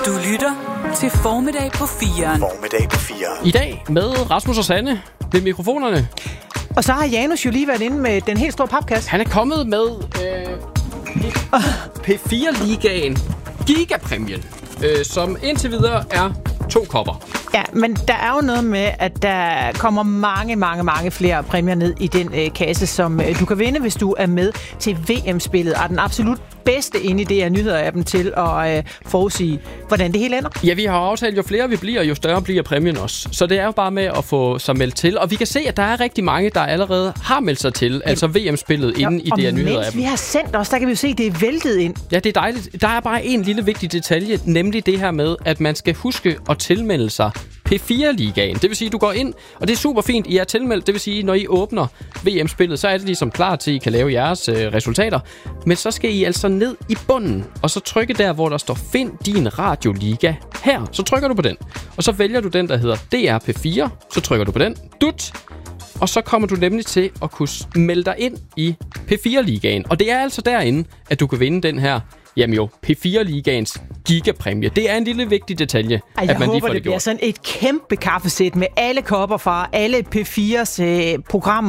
Du lytter til Formiddag på 4'eren. Formiddag på 4'eren. I dag med Rasmus og Sanne ved mikrofonerne. Og så har Janus jo lige været inde med den helt store papkasse. Han er kommet med P4-ligaen Gigapræmien, som indtil videre er 2 kopper. Ja, men der er jo noget med, at der kommer mange flere præmier ned i den kasse, som du kan vinde, hvis du er med til VM-spillet. Og den absolut bedste inde i det er nyheder-appen til at forudsige, hvordan det hele ender. Ja, vi har aftalt, jo flere vi bliver, jo større bliver præmien også. Så det er jo bare med at få sig meldt til. Og vi kan se, at der er rigtig mange, der allerede har meldt sig til, altså VM-spillet inde i det her nyheder-appen. Og mens vi har sendt os, der kan vi jo se, at det er væltet ind. Ja, det er dejligt. Der er bare en lille vigtig detalje, nemlig det her med, at man skal huske at tilmelde sig P4-ligaen. Det vil sige, at du går ind, og det er super fint, I er tilmeldt. Det vil sige, når I åbner VM-spillet, så er det ligesom klar til, at I kan lave jeres resultater. Men så skal I altså ned i bunden, og så trykke der, hvor der står Find din radioliga her. Så trykker du på den, og så vælger du den, der hedder DR P4. Så trykker du på den. Og så kommer du nemlig til at kunne melde dig ind i P4-ligaen. Og det er altså derinde, at du kan vinde den her, jamen jo, P4-ligaens gigapræmie. Det er en lille vigtig detalje, at man lige får det bliver sådan et kæmpe kaffesæt med alle kopper fra alle P4's programmer.